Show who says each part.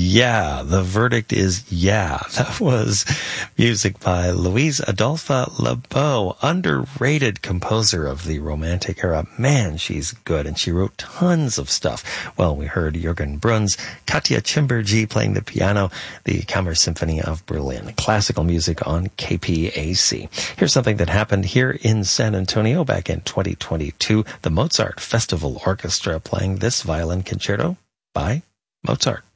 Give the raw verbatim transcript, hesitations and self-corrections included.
Speaker 1: Yeah, the verdict is yeah. That was music by Louise Adolphe Lebeau, underrated composer of the Romantic era. Man, she's good, and she wrote tons of stuff. Well, we heard Jürgen Bruns, Katja Chimbergy playing the piano, the Kammer Symphony of Berlin. Classical music on K P A C. Here's something that happened here in San Antonio back in twenty twenty-two. The Mozart Festival Orchestra playing this violin concerto by Mozart.